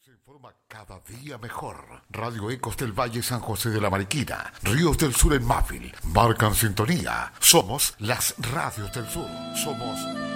se informa cada día mejor. Radio Ecos del Valle San José de la Mariquina, Ríos del Sur en Mafil, marcan sintonía. Somos las radios del sur. Somos